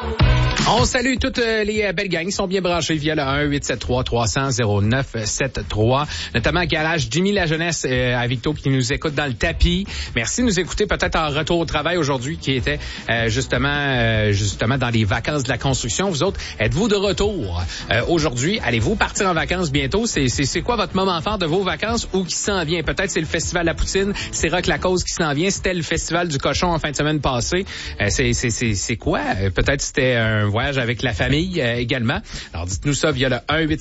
On salue toutes les belles gangs qui sont bien branchées via le 1-873-300-0973, notamment Garage Jimmy La Jeunesse à Victo qui nous écoute dans le tapis. Merci de nous écouter peut-être en retour au travail aujourd'hui qui était justement dans les vacances de la construction. Vous autres, êtes-vous de retour aujourd'hui? Allez-vous partir en vacances bientôt? C'est quoi votre moment fort de vos vacances ou qui s'en vient? Peut-être c'est le Festival de la Poutine, c'est Rock la Cause qui s'en vient, c'était le Festival du Cochon en fin de semaine passée. C'est quoi? Peut-être c'était un voyage avec la famille également. Alors, dites-nous ça via le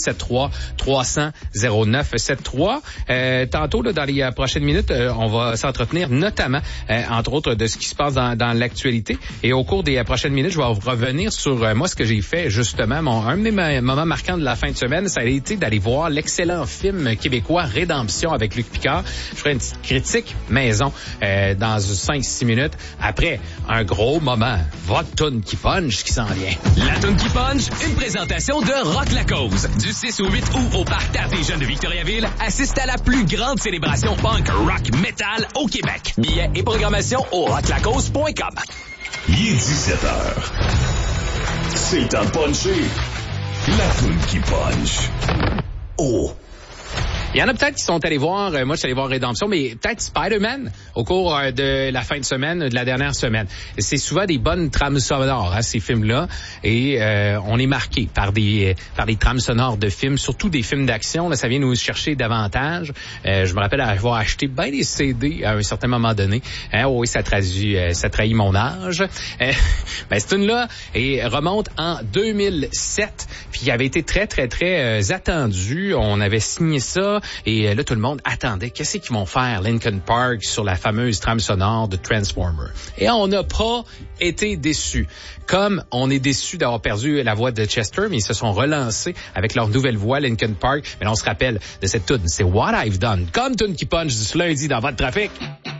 1-873-300-0973. Tantôt, là, dans les prochaines minutes, on va s'entretenir notamment, entre autres, de ce qui se passe dans l'actualité. Et au cours des prochaines minutes, je vais revenir sur moi, ce que j'ai fait, justement. Un de mes moments marquants de la fin de semaine, ça a été d'aller voir l'excellent film québécois Rédemption avec Luc Picard. Je ferai une petite critique maison dans 5-6 minutes. Après, un gros moment. Votre toune qui punch qui s'en vient. La toune qui punch, une présentation de Rock la Cause. Du 6 au 8 août au Parc Terre des Jeunes de Victoriaville, assiste à la plus grande célébration punk, rock, metal au Québec. Billets et programmation au rocklacause.com. Il est 17h. C'est temps de puncher. La toune qui punch. Oh! Il y en a peut-être qui sont allés voir, moi je suis allé voir Rédemption, mais peut-être Spider-Man au cours de la fin de semaine, de la dernière semaine. C'est souvent des bonnes trames sonores, ces films-là, et on est marqué par des trames sonores de films, surtout des films d'action. Là, ça vient nous chercher davantage. Je me rappelle avoir acheté bien des CD à un certain moment donné. Oui, ça trahit mon âge. Cette tune-là remonte en 2007, puis il avait été très, très, très attendu. On avait signé ça. Et là, tout le monde attendait. Qu'est-ce qu'ils vont faire, Linkin Park, sur la fameuse trame sonore de Transformer? Et on n'a pas été déçus. Comme on est déçus d'avoir perdu la voix de Chester, mais ils se sont relancés avec leur nouvelle voix, Linkin Park. Mais là, on se rappelle de cette tune. C'est What I've Done. Comme tune qui punch du lundi dans votre trafic.